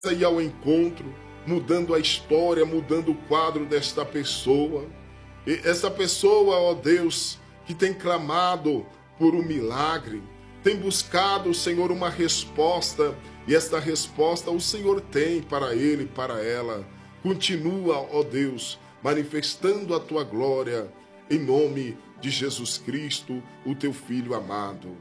ir ao encontro, mudando a história, mudando o quadro desta pessoa. E essa pessoa, ó Deus, que tem clamado por um milagre, tem buscado, Senhor, uma resposta, e esta resposta o Senhor tem para ele, para ela. Continua, ó Deus, manifestando a tua glória, em nome de Jesus Cristo, o teu Filho amado.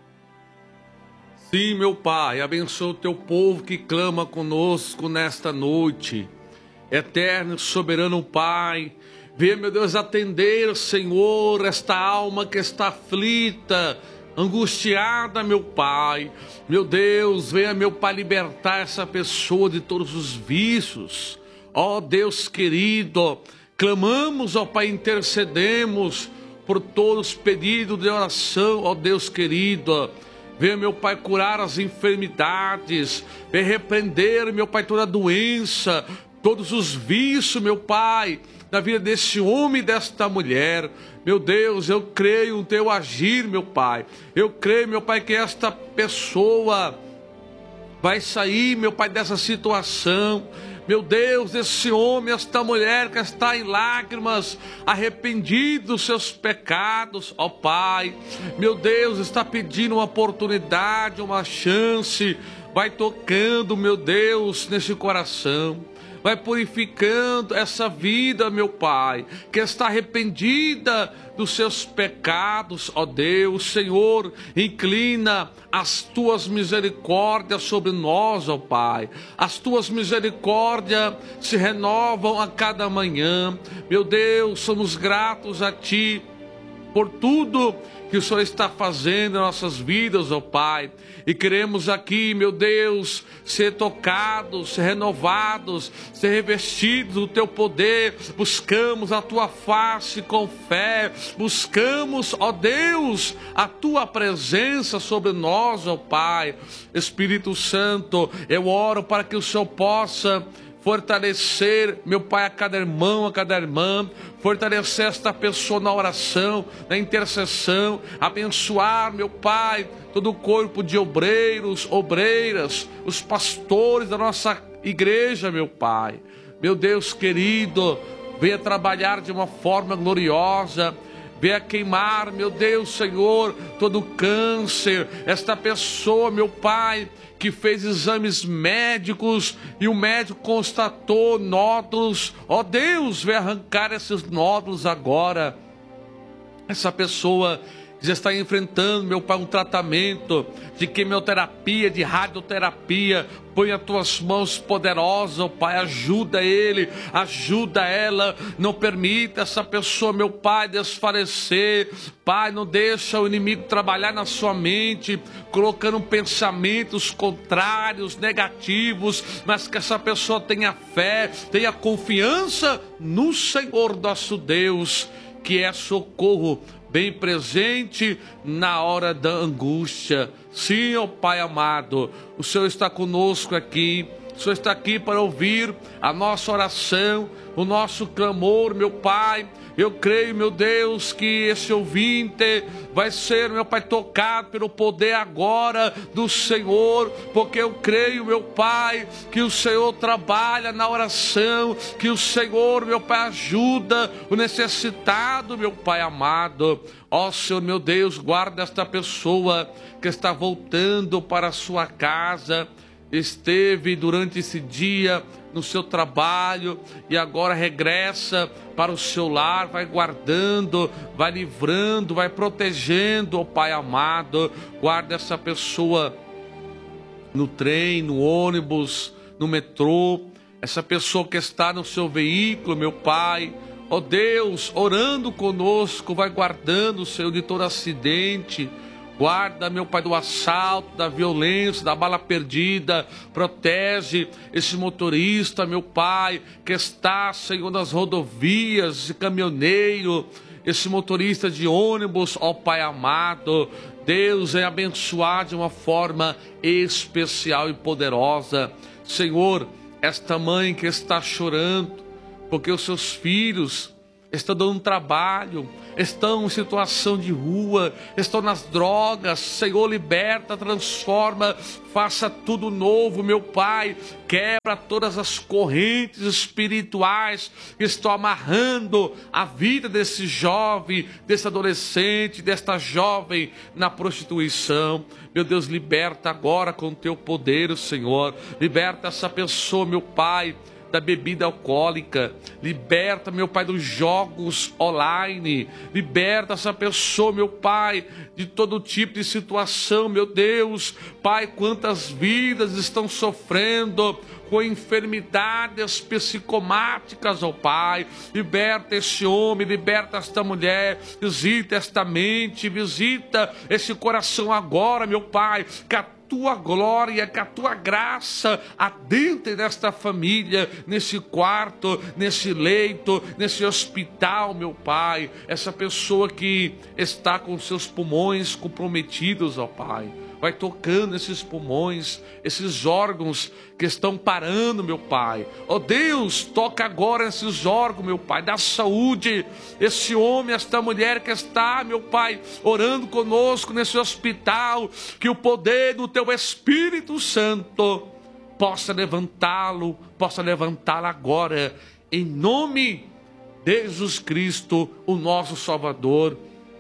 Sim, meu Pai, abençoa o teu povo que clama conosco nesta noite. Eterno e soberano Pai, venha, meu Deus, atender, Senhor, esta alma que está aflita, angustiada, meu Pai. Meu Deus, venha, meu Pai, libertar essa pessoa de todos os vícios. Ó Deus querido, clamamos, ó Pai, intercedemos por todos os pedidos de oração, ó Deus querido. Venha, meu Pai, curar as enfermidades, venha repreender, meu Pai, toda doença, todos os vícios, meu Pai, na vida desse homem e desta mulher. Meu Deus, eu creio no teu agir, meu Pai. Eu creio, meu Pai, que esta pessoa vai sair, meu Pai, dessa situação. Meu Deus, esse homem, esta mulher que está em lágrimas, arrependido dos seus pecados, ó Pai. Meu Deus, está pedindo uma oportunidade, uma chance. Vai tocando, meu Deus, nesse coração. Vai purificando essa vida, meu Pai, que está arrependida dos seus pecados, ó Deus. Senhor, inclina as tuas misericórdias sobre nós, ó Pai. As tuas misericórdias se renovam a cada manhã. Meu Deus, somos gratos a Ti por tudo que o Senhor está fazendo em nossas vidas, ó Pai. E queremos aqui, meu Deus, ser tocados, ser renovados, ser revestidos do Teu poder. Buscamos a Tua face com fé. Buscamos, ó Deus, a Tua presença sobre nós, ó Pai. Espírito Santo, eu oro para que o Senhor possa fortalecer, meu Pai, a cada irmão, a cada irmã, fortalecer esta pessoa na oração, na intercessão, abençoar, meu Pai, todo o corpo de obreiros, obreiras, os pastores da nossa igreja, meu Pai. Meu Deus querido, venha trabalhar de uma forma gloriosa, venha queimar, meu Deus, Senhor, todo o câncer, esta pessoa, meu Pai, que fez exames médicos e o médico constatou nódulos. Ó Deus, vem arrancar esses nódulos agora. Essa pessoa já está enfrentando, meu Pai, um tratamento de quimioterapia, de radioterapia. Põe as tuas mãos poderosas, ó Pai, ajuda ele, ajuda ela. Não permita essa pessoa, meu Pai, desfalecer. Pai, não deixa o inimigo trabalhar na sua mente, colocando pensamentos contrários, negativos, mas que essa pessoa tenha fé, tenha confiança no Senhor nosso Deus, que é socorro bem presente na hora da angústia. Sim, ó Pai amado, o Senhor está conosco aqui. O Senhor está aqui para ouvir a nossa oração, o nosso clamor, meu Pai. Eu creio, meu Deus, que esse ouvinte vai ser, meu Pai, tocado pelo poder agora do Senhor, porque eu creio, meu Pai, que o Senhor trabalha na oração, que o Senhor, meu Pai, ajuda o necessitado, meu Pai amado. Ó Senhor, meu Deus, guarda esta pessoa que está voltando para a sua casa, esteve durante esse dia no seu trabalho e agora regressa para o seu lar. Vai guardando, vai livrando, vai protegendo, ó Pai amado. Guarda essa pessoa no trem, no ônibus, no metrô, essa pessoa que está no seu veículo, meu Pai. Ó Deus, orando conosco, vai guardando o Senhor de todo acidente. Guarda, meu Pai, do assalto, da violência, da bala perdida. Protege esse motorista, meu Pai, que está, Senhor, nas rodovias, esse caminhoneiro, esse motorista de ônibus, ó Pai amado. Deus, é abençoar de uma forma especial e poderosa. Senhor, esta mãe que está chorando, porque os seus filhos estão dando trabalho, estão em situação de rua, estão nas drogas. Senhor, liberta, transforma, faça tudo novo, meu Pai. Quebra todas as correntes espirituais que estão amarrando a vida desse jovem, desse adolescente, desta jovem na prostituição. Meu Deus, liberta agora com o teu poder, Senhor. Liberta essa pessoa, meu Pai, da bebida alcoólica. Liberta, meu Pai, dos jogos online. Liberta essa pessoa, meu Pai, de todo tipo de situação, meu Deus. Pai, quantas vidas estão sofrendo com enfermidades psicomáticas, ó Pai. Liberta esse homem, liberta esta mulher, visita esta mente, visita esse coração agora, meu Pai, que a tua glória, que a tua graça adentre nesta família, nesse quarto, nesse leito, nesse hospital, meu Pai. Essa pessoa que está com seus pulmões comprometidos, ó Pai, vai tocando esses pulmões, esses órgãos que estão parando, meu Pai. Ó Deus, toca agora esses órgãos, meu Pai, da saúde. Esse homem, esta mulher que está, meu Pai, orando conosco nesse hospital, que o poder do Teu Espírito Santo possa levantá-lo, possa levantá-la agora, em nome de Jesus Cristo, o nosso Salvador.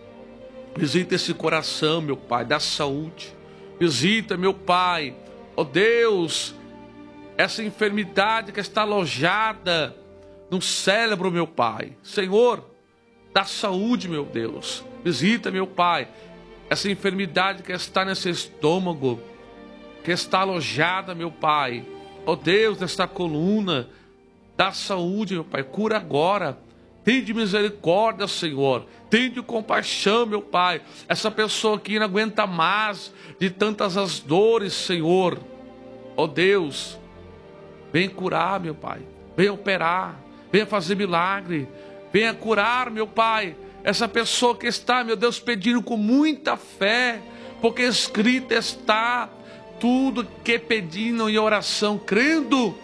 Visita esse coração, meu Pai, da saúde. Visita, meu Pai, ó Deus, essa enfermidade que está alojada no cérebro, meu Pai. Senhor, da saúde, meu Deus. Visita, meu Pai, essa enfermidade que está nesse estômago, que está alojada, meu Pai. Ó Deus, nesta coluna, da saúde, meu Pai. Cura agora. Tende misericórdia, Senhor. Tende compaixão, meu Pai. Essa pessoa que não aguenta mais de tantas as dores, Senhor. Ó Deus, vem curar, meu Pai. Venha operar. Venha fazer milagre. Venha curar, meu Pai. Essa pessoa que está, meu Deus, pedindo com muita fé. Porque escrito está: tudo que pedindo em oração, crendo,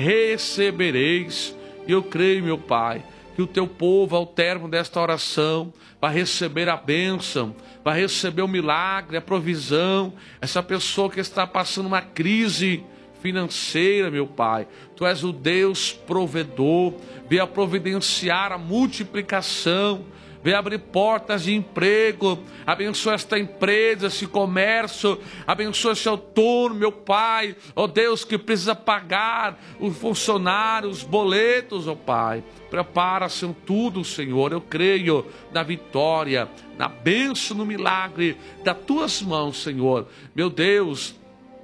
recebereis. E eu creio, meu Pai, que o teu povo, ao término desta oração, vai receber a bênção, vai receber o milagre, a provisão. Essa pessoa que está passando uma crise financeira, meu Pai, Tu és o Deus provedor. Venha providenciar a multiplicação, venha abrir portas de emprego. Abençoa esta empresa, esse comércio. Abençoa esse autônomo, meu Pai. Ó Deus, que precisa pagar os funcionários, os boletos, ó Pai. Prepara-se em tudo, Senhor. Eu creio na vitória, na bênção, no milagre das Tuas mãos, Senhor. Meu Deus,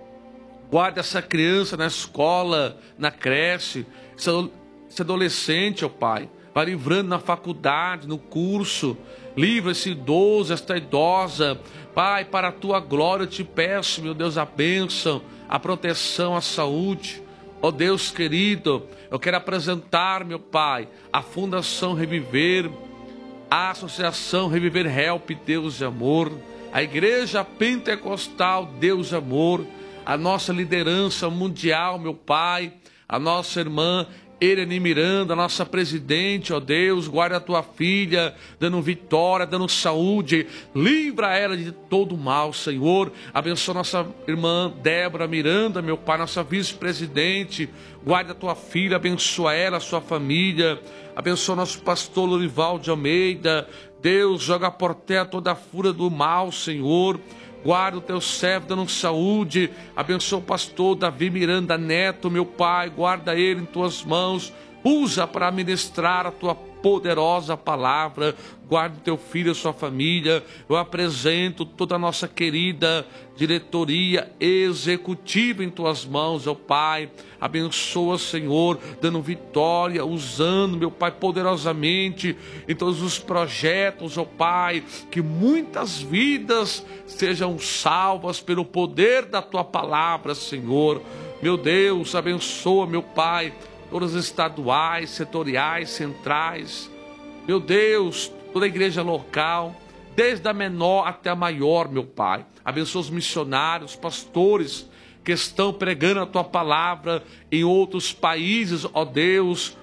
guarda essa criança na escola, na creche, esse adolescente, ó Pai. Vai livrando na faculdade, no curso. Livra esse idoso, esta idosa. Pai, para a Tua glória eu te peço, meu Deus, a bênção, a proteção, a saúde. Ó Deus querido, eu quero apresentar, meu Pai, a Fundação Reviver, a Associação Reviver Help, Deus de Amor, a Igreja Pentecostal, Deus de Amor, a nossa liderança mundial, meu Pai, a nossa irmã Irene Miranda, nossa presidente, ó Deus, guarda a Tua filha, dando vitória, dando saúde, livra ela de todo mal, Senhor. Abençoa nossa irmã Débora Miranda, meu Pai, nossa vice-presidente, guarda a Tua filha, abençoa ela, a sua família. Abençoa nosso pastor Lorival de Almeida. Deus, joga por terra toda a fúria do mal, Senhor. Guarda o Teu servo dando saúde. Abençoa o pastor Davi Miranda Neto, meu Pai. Guarda ele em Tuas mãos. Usa para ministrar a Tua poderosa palavra. Guarda o Teu filho e a sua família. Eu apresento toda a nossa querida diretoria executiva em Tuas mãos, ó Pai. Abençoa, Senhor, dando vitória, usando, meu Pai, poderosamente em todos os projetos, ó Pai. Que muitas vidas sejam salvas pelo poder da Tua palavra, Senhor. Meu Deus, abençoa, meu Pai, todas as estaduais, setoriais, centrais. Meu Deus, toda a igreja local, desde a menor até a maior, meu Pai. Abençoa os missionários, pastores que estão pregando a Tua palavra em outros países, ó Deus.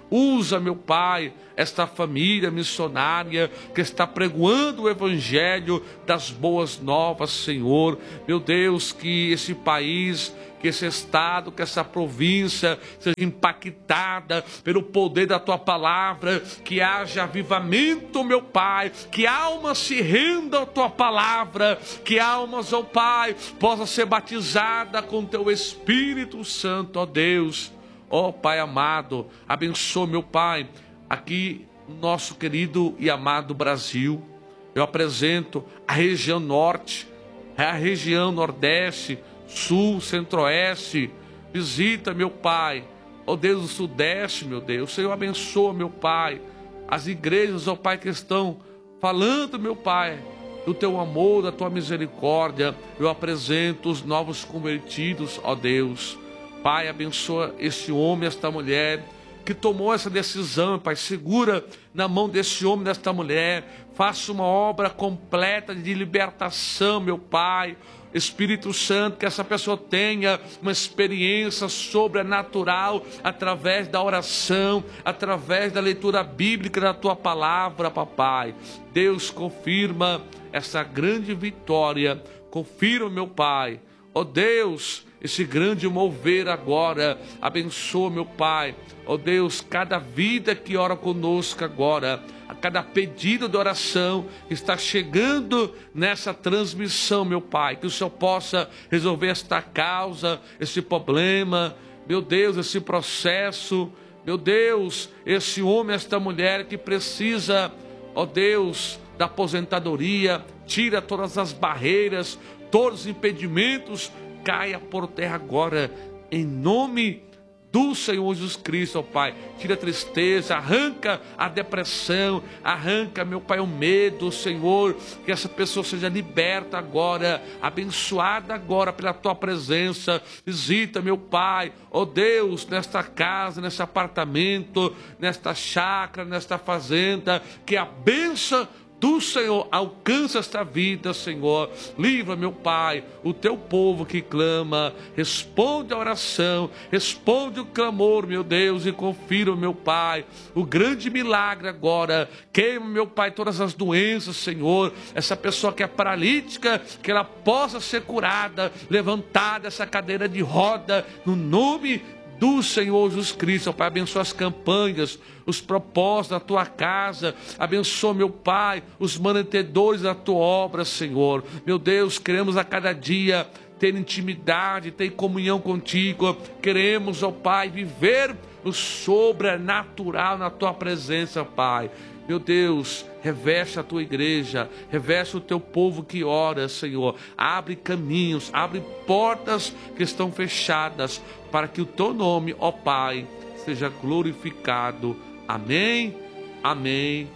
Usa, meu Pai, esta família missionária que está pregoando o evangelho das boas novas, Senhor. Meu Deus, que esse país, que esse estado, que essa província seja impactada pelo poder da tua palavra, que haja avivamento, meu Pai, que almas se rendam à tua palavra, que almas, ó Pai, possam ser batizadas com teu Espírito Santo, ó Deus. Ó Pai amado, abençoa, meu Pai, aqui no nosso querido e amado Brasil. Eu apresento a região norte, a região nordeste, sul, centro-oeste. Visita, meu Pai, ó Deus do sudeste, meu Deus. O Senhor abençoa, meu Pai, as igrejas, ó Pai, que estão falando, meu Pai, do teu amor, da tua misericórdia. Eu apresento os novos convertidos, ó Deus. Pai, abençoa este homem, esta mulher que tomou essa decisão, Pai. Segura na mão desse homem, desta mulher. Faça uma obra completa de libertação, meu Pai. Espírito Santo, que essa pessoa tenha uma experiência sobrenatural através da oração, através da leitura bíblica da tua palavra, papai. Deus, confirma essa grande vitória. Confirma, meu Pai. Ó Deus, esse grande mover agora. Abençoa, meu Pai. Ó Deus, cada vida que ora conosco agora, a cada pedido de oração que está chegando nessa transmissão, meu Pai, que o Senhor possa resolver esta causa, esse problema, meu Deus, esse processo, meu Deus, esse homem, esta mulher que precisa, ó Deus, da aposentadoria. Tira todas as barreiras, todos os impedimentos, caia por terra agora, em nome do Senhor Jesus Cristo, ó Pai. Tira a tristeza, arranca a depressão, arranca, meu Pai, o medo, Senhor, que essa pessoa seja liberta agora, abençoada agora pela tua presença. Visita, meu Pai, ó Deus, nesta casa, nesse apartamento, nesta chácara, nesta fazenda, que a bênção do Senhor alcança esta vida, Senhor. Livra, meu Pai, o teu povo que clama. Responde a oração, responde o clamor, meu Deus, e confira, meu Pai, o grande milagre agora. Queima, meu Pai, todas as doenças, Senhor. Essa pessoa que é paralítica, que ela possa ser curada, levantada dessa cadeira de roda, no nome do Senhor Jesus Cristo. Pai, abençoa as campanhas, os propósitos da tua casa. Abençoa, meu Pai, os mantenedores da tua obra, Senhor. Meu Deus, queremos a cada dia ter intimidade, ter comunhão contigo. Queremos, ó Pai, viver o sobrenatural na tua presença, Pai. Meu Deus, reveste a tua igreja, reveste o teu povo que ora, Senhor. Abre caminhos, abre portas que estão fechadas, para que o teu nome, ó Pai, seja glorificado. Amém, amém,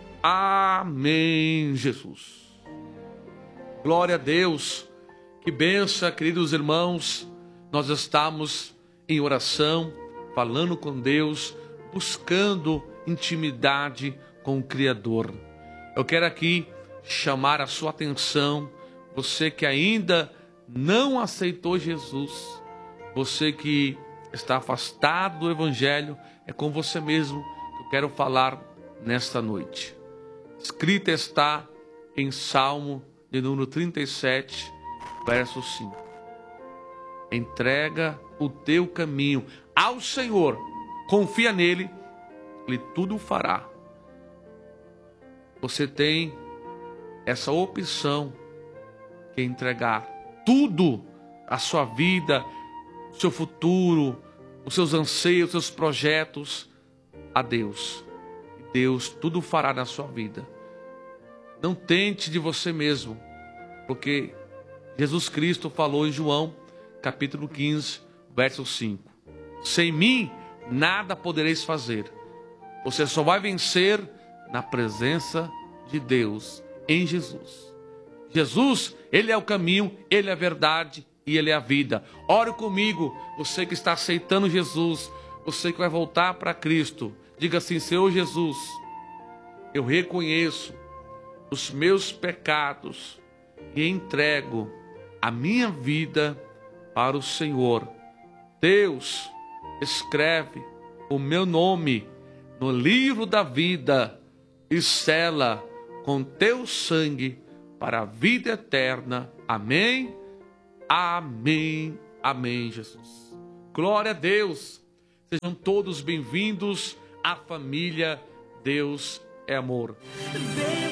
amém, Jesus. Glória a Deus. Que bênção, queridos irmãos. Nós estamos em oração, falando com Deus, buscando intimidade com o Criador. Eu quero aqui chamar a sua atenção, você que ainda não aceitou Jesus, você que está afastado do Evangelho, é com você mesmo que eu quero falar nesta noite. Escrita está em Salmo de número 37, verso 5. Entrega o teu caminho ao Senhor, confia nele, Ele tudo fará. Você tem essa opção que é entregar tudo, a sua vida, o seu futuro, os seus anseios, os seus projetos a Deus. Deus tudo fará na sua vida. Não tente de você mesmo, porque Jesus Cristo falou em João, capítulo 15, verso 5. Sem mim, nada podereis fazer. Você só vai vencer na presença de Deus, em Jesus. Jesus, Ele é o caminho, Ele é a verdade e Ele é a vida. Ore comigo, você que está aceitando Jesus, você que vai voltar para Cristo. Diga assim: Senhor Jesus, eu reconheço os meus pecados e entrego a minha vida para o Senhor. Deus, escreve o meu nome no livro da vida e sela com teu sangue para a vida eterna. Amém, amém, amém, Jesus. Glória a Deus. Sejam todos bem-vindos à família Deus é Amor.